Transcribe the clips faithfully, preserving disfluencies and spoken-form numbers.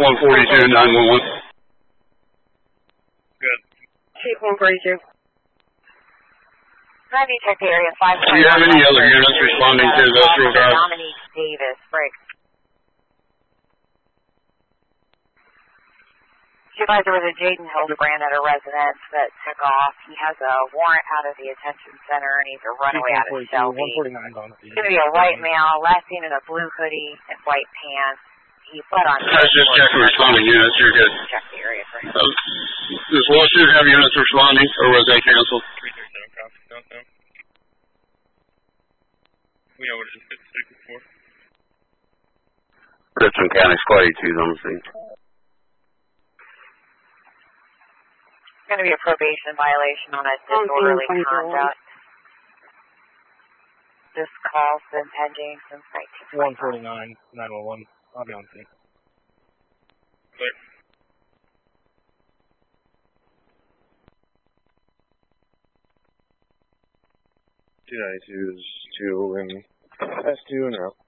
one forty-two, nine one one. Good. Chief one forty-two. Have you check the area five? Do you have any other units responding to Industrial Drive? Dominique Davis, Briggs. Supervisor, there was a Jaden Hildebrand at a residence that took off. He has a warrant out of the attention center, and he's a runaway out of Shelby. He's going to be a white male, last seen in a blue hoodie and white pants. He fled on... Let's just check the responding units. You're good. Check the area for him. Uh, does Washington have units responding, or was they canceled? We know what it is, fifty-six four. Richmond County Squad eighty-two is on the scene. It's going to be a probation violation on a disorderly conduct. This call's been pending since nineteen twenty. one forty-nine, nine one one. I'll be on scene. Clear. two ninety-two is two and S two and out.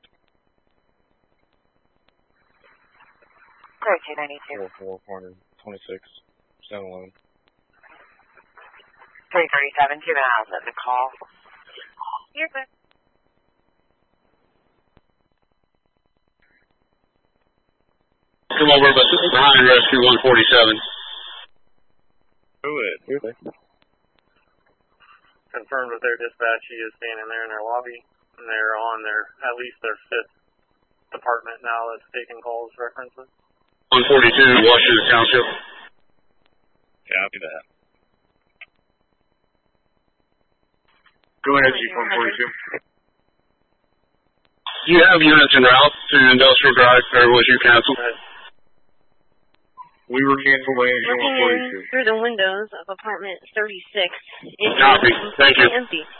Clear two ninety-two. four four, four twenty-six, seven eleven. three thirty-seven, two miles at the call. You're good. Come over, but behind rescue one forty-seven. Who is? You're there. Confirmed with their dispatch, he is standing there in their lobby, and they're on their, at least their fifth department now that's taking calls references. one forty-two, Washington Township. Copy that. Go ahead, Chief one forty-two. Do you have units en route to Industrial Drive, or was you canceled? We were canceled by Agent one forty-two. Looking through the windows of apartment thirty-six. It's Copy. Thank you. empty.